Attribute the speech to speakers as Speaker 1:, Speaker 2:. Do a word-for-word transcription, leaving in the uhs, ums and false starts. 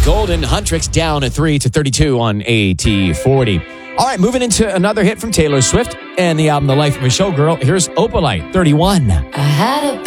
Speaker 1: Golden Huntrix down at three to thirty-two on A T forty. All right, moving into another hit from Taylor Swift and the album The Life of a Showgirl. Here's Opalite, thirty-one.
Speaker 2: I had a